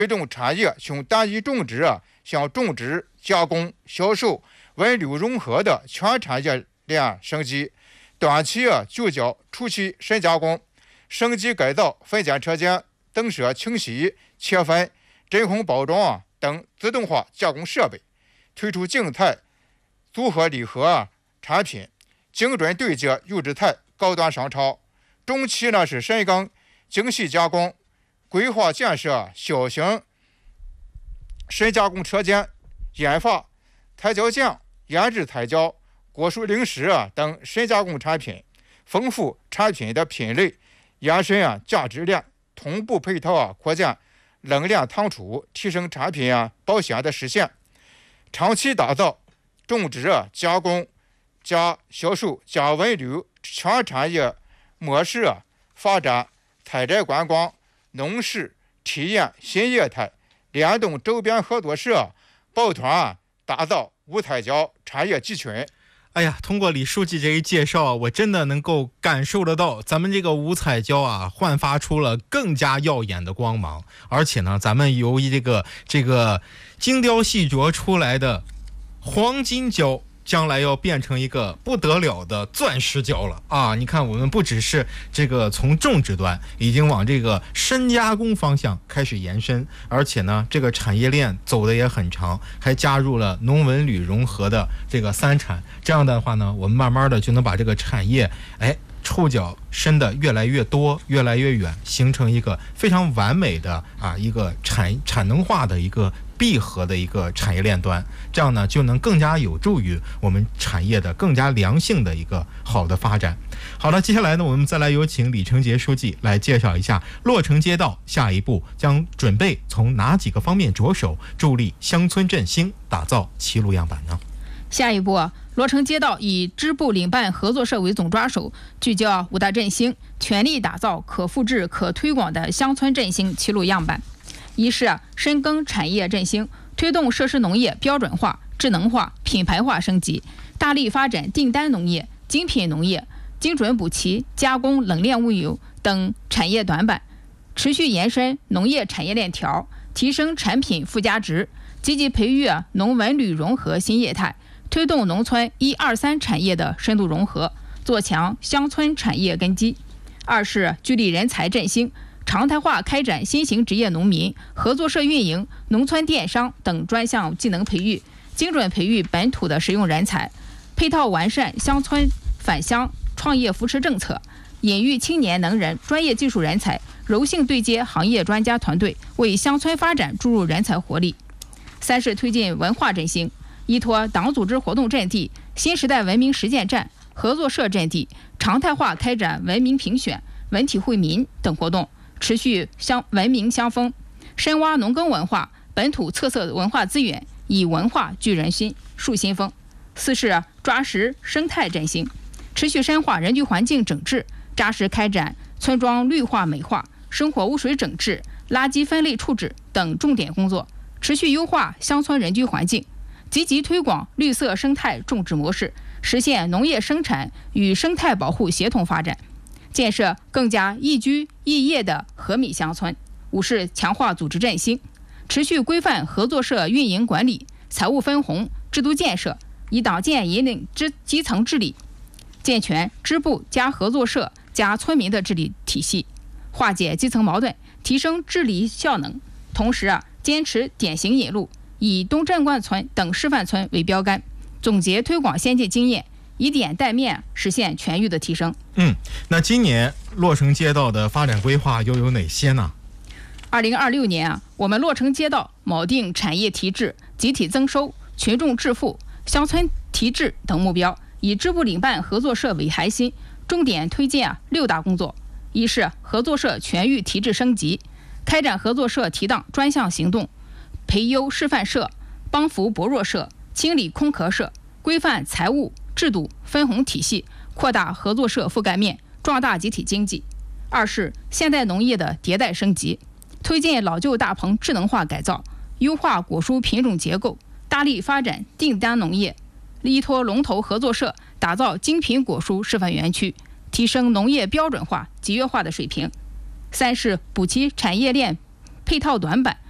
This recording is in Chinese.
推动产业从单一种植向种植、加工、销售、文旅融合的全产业链升级。短期聚焦初期深加工、升级改造分拣车间、灯舍清洗、切分、真空包装等自动化加工设备，推出静态组合礼盒产品，精准对接预制菜高端商超。中期是深耕精细加工，规划建设小型深加工车间，研发胎胶酱、腌制胎胶、果蔬零食等深加工产品，丰富产品的品类，延伸价值链，同步配套扩建冷链仓储，提升产品保鲜的实现。长期打造种植、加工、加销售、加文旅全产业模式发展采摘观光、农事体验新业态，联动周边合作社抱团打造无彩胶产业集群。 哎呀，通过李书记这一介绍，我真的能够感受得到，咱们这个五彩胶焕发出了更加耀眼的光芒。而且呢，咱们由这个精雕细琢出来的黄金胶，将来要变成一个不得了的钻石胶了啊！你看，我们不只是这个从种植端已经往这个深加工方向开始延伸，而且呢，这个产业链走的也很长，还加入了农文旅融合的这个三产。这样的话呢，我们慢慢的就能把这个产业触角伸得越来越多，越来越远，形成一个非常完美的一个产能化的一个闭合的一个产业链端，这样呢就能更加有助于我们产业的更加良性的一个好的发展。好了，接下来呢，我们再来有请李成杰书记来介绍一下洛城街道下一步将准备从哪几个方面着手，助力乡村振兴，打造齐鲁样板呢？ 下一步洛城街道以支部领办合作社为总抓手，聚焦五大振兴，全力打造可复制、可推广的乡村振兴齐鲁样板。一是深耕产业振兴，推动设施农业标准化、智能化、品牌化升级，大力发展订单农业、精品农业、精准补齐、加工、冷链物流等产业短板，持续延伸农业产业链条，提升产品附加值，积极培育农文旅融合新业态，推动农村1、2、3产业的深度融合，做强乡村产业根基。二是聚力人才振兴，常态化开展新型职业农民、合作社运营、农村电商等专项技能培育，精准培育本土的实用人才，配套完善乡村返乡创业扶持政策，引育青年能人、专业技术人才，柔性对接行业专家团队，为乡村发展注入人才活力。三是推进文化振兴，依托党组织活动阵地、新时代文明实践站、合作社阵地，常态化开展文明评选、文体惠民等活动，持续文明相锋，深挖农耕文化、本土特色文化资源，以文化聚人心、树新风。四是抓实生态振兴，持续深化人居环境整治，扎实开展村庄绿化美化、生活污水整治、垃圾分类处置等重点工作，持续优化乡村人居环境，积极推广绿色生态种植模式，实现农业生产与生态保护协同发展，建设更加宜居宜业的和米乡村。五是强化组织振兴，持续规范合作社运营管理、财务分红、制度建设，以党建引领基层治理，健全支部加合作社加村民的治理体系，化解基层矛盾，提升治理效能。同时坚持典型引入，以东镇关村等示范村为标杆，总结推广先进经验，以点带面，实现全域的提升。 那今年洛城街道的发展规划又有哪些呢 ？2026年我们洛城街道锚定产业提质、集体增收、群众致富、乡村提质等目标，以支部领办合作社为核心，重点推进6大工作。一是合作社全域提质升级，开展合作社提档专项行动，培优示范社，帮扶薄弱社，清理空壳社，规范财务制度分红体系，扩大合作社覆盖面，壮大集体经济。二是现代农业的迭代升级，推进老旧大棚智能化改造，优化果蔬品种结构，大力发展订单农业，依托龙头合作社打造精品果蔬示范园区，提升农业标准化、集约化的水平。三是补齐产业链配套短板，